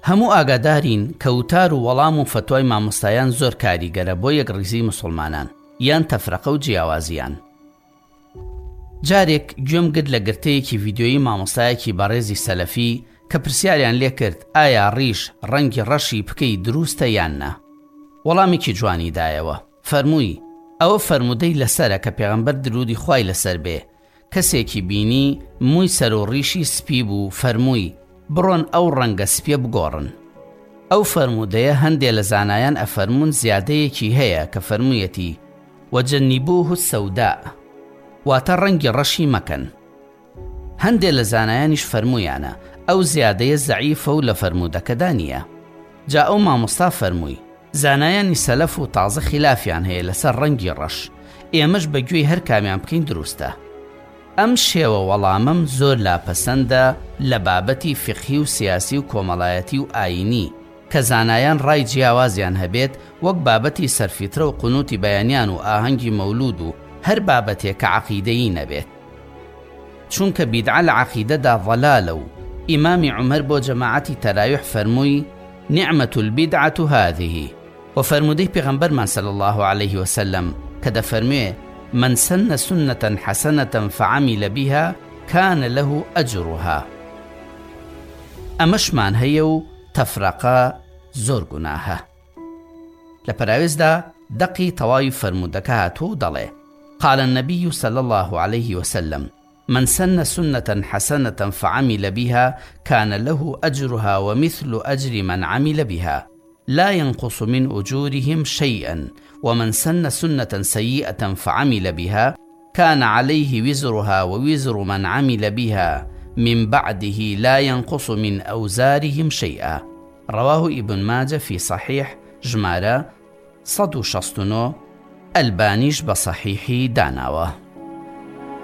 هەموو ئاگادارین کە وتار و وەڵام و فتوای مامۆستایان زۆر کاریگەرە بۆ یەکڕیزی مسلمانان یان تەفرەقە و جیاوازیان. جارێک گوێم گرت لە گرتەیەکی ڤیدیۆیی مامۆستایەکی بەڕێزی سەلەفی کە پرسیاریان لێ کرد ئایا ڕیش ڕەنگی ڕەشی بکەی دروستە یان نا. وەڵامێکی جوانی دایەوە. فەرمووی ئەوە فەرمودەی لەسەرە کە پێغەمبەر درودی خوای لەسەر بێ کەسێکی بینی مووی سەر و ڕیشی سپی بوو فەرمووی بڕۆن ئەو ڕەنگە سپیە بگۆڕن. ئەو فەرمودەیە هەندێک لە زانایان ئەفەرمون زیادەیەکی هەیە کە فەرموویەتی وەجەنیبوه السەوداء واتە ڕەنگی ڕەشی مەکەن. هەندێک لە زانایانیش فەرموویانە ئەو زیادەیە زەعیفە و لە فەرمودەکەدا نییە. جا ئەو مامۆستا فەرمووی زانایانی سەلەف و تازە خلافیان هەیە لەسەر ڕەنگی ڕەش، ئێمەش بەگوێی هەر کامیان بکەین دروستە. ئەم شێوە وەڵامم زۆر لاپەسەندە لە بابەتی فقهی و سیاسی و کۆمەڵایەتی و ئاینی کە زانایان ڕای جیاوازیان هەبێت وەک بابەتی سەرفیترە و قونوتی بەیانیان و ئاهەنگی مەولود و هەر بابەتێک کە عەقیدەیی نەبێت. چونکە بیدعە لە عەقیدەدا ضەلالە و ئیمامی عومەر بۆ جەماعەتی تەراویح فەرمووی نعمة البدعة هذه وفرمودەی پێغەمبەرمان صلی الله عليه وسلم کە دەفەرموێ من سن سنة حسنة فعمل بها كان له أجرها. ئەمەشمان هەیە و تەفرەقە زۆر گوناهە. لە پەراوێزدا دەقی تەواوی فەرمودەکە هاتوو دەڵێ قال النبي صلى الله عليه وسلم من سن سنة حسنة فعمل بها كان له أجرها ومثل أجر من عمل بها لا ينقص من أجورهم شيئا ومن سن سنة سيئة فعمل بها كان عليه وزرها ووزر من عمل بها من بعده لا ينقص من أوزارهم شيئا. رواه ابن ماجه في صحيح ژمارە 169 ئەلبانیش بە صحیحی داناوە.